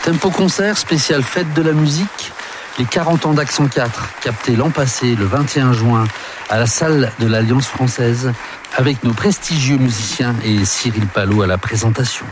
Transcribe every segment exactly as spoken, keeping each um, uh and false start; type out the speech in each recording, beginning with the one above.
Tempo Concert, spécial fête de la musique. Les quarante ans d'Accent quatre, captés l'an passé, le vingt et un juin, à la salle de l'Alliance française, avec nos prestigieux musiciens et Cyril Palot à la présentation.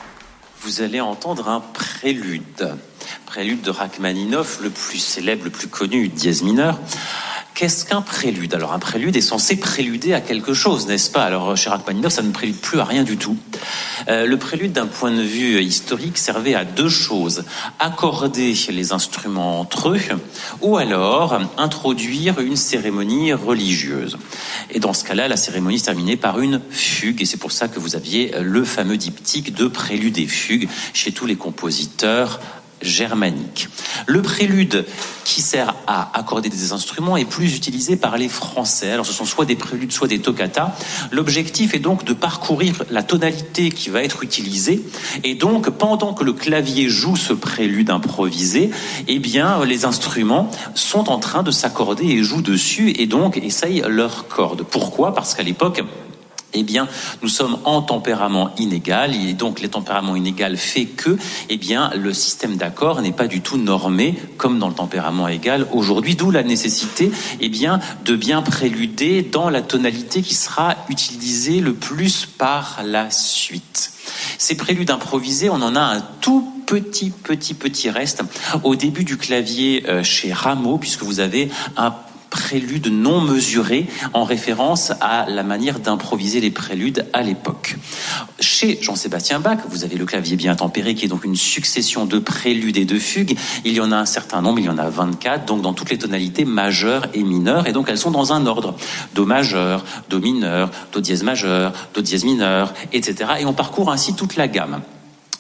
Vous allez entendre un prélude. Prélude de Rachmaninoff, le plus célèbre, le plus connu, dièse mineur. Qu'est-ce qu'un prélude ? Alors un prélude est censé préluder à quelque chose, n'est-ce pas ? Alors chez Rachmaninoff, ça ne prélude plus à rien du tout. Euh, le prélude, d'un point de vue historique, servait à deux choses. Accorder les instruments entre eux, ou alors introduire une cérémonie religieuse. Et dans ce cas-là, la cérémonie se terminait par une fugue, et c'est pour ça que vous aviez le fameux diptyque de prélude et fugue chez tous les compositeurs germanique. Le prélude qui sert à accorder des instruments est plus utilisé par les Français. Alors ce sont soit des préludes, soit des toccatas. L'objectif est donc de parcourir la tonalité qui va être utilisée. Et donc, pendant que le clavier joue ce prélude improvisé, eh bien, les instruments sont en train de s'accorder et jouent dessus et donc essayent leurs cordes. Pourquoi ? Parce qu'à l'époque, eh bien, nous sommes en tempérament inégal, et donc les tempéraments inégaux fait que, eh bien, le système d'accords n'est pas du tout normé comme dans le tempérament égal aujourd'hui, d'où la nécessité, eh bien, de bien préluder dans la tonalité qui sera utilisée le plus par la suite. Ces préludes improvisés, on en a un tout petit, petit, petit reste au début du clavier chez Rameau, puisque vous avez un prélude non mesuré en référence à la manière d'improviser les préludes à l'époque. Chez Jean-Sébastien Bach, vous avez le clavier bien tempéré qui est donc une succession de préludes et de fugues. Il y en a un certain nombre, il y en a vingt-quatre, donc dans toutes les tonalités majeures et mineures, et donc elles sont dans un ordre. Do majeur, Do mineur, Do dièse majeur, Do dièse mineur, et cetera. Et on parcourt ainsi toute la gamme. Pourquoi ?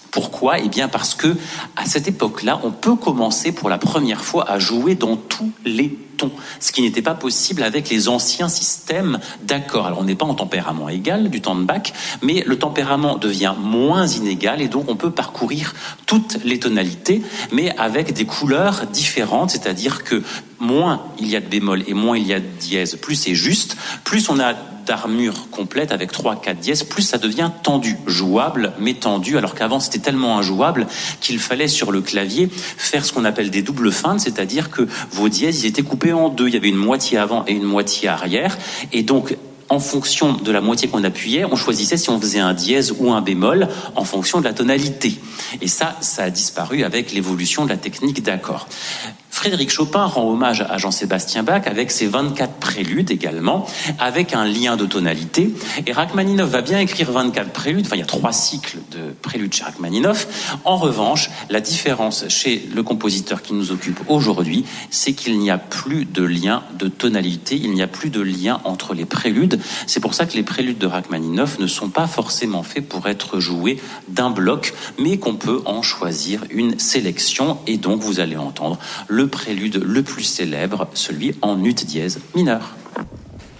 Eh bien parce que à cette époque-là, on peut commencer pour la première fois à jouer dans tous les tons, ce qui n'était pas possible avec les anciens systèmes d'accords. Alors on n'est pas en tempérament égal du temps de Bach, mais le tempérament devient moins inégal et donc on peut parcourir toutes les tonalités, mais avec des couleurs différentes, c'est-à-dire que moins il y a de bémol et moins il y a de dièse, plus c'est juste, plus on a d'armure complète avec trois quatre dièses, plus ça devient tendu, jouable mais tendu, alors qu'avant c'était tellement injouable qu'il fallait sur le clavier faire ce qu'on appelle des doubles feintes, c'est-à-dire que vos dièses ils étaient coupés en deux, il y avait une moitié avant et une moitié arrière, et donc en fonction de la moitié qu'on appuyait, on choisissait si on faisait un dièse ou un bémol en fonction de la tonalité. Et ça, ça a disparu avec l'évolution de la technique d'accord. Frédéric Chopin rend hommage à Jean-Sébastien Bach avec ses vingt-quatre préludes également, avec un lien de tonalité. Et Rachmaninoff va bien écrire vingt-quatre préludes, enfin il y a trois cycles de préludes chez Rachmaninoff. En revanche, la différence chez le compositeur qui nous occupe aujourd'hui, c'est qu'il n'y a plus de lien de tonalité, il n'y a plus de lien entre les préludes. C'est pour ça que les préludes de Rachmaninoff ne sont pas forcément faits pour être joués d'un bloc, mais qu'on peut en choisir une sélection. Et donc vous allez entendre le prélude le plus célèbre, celui en ut dièse mineur.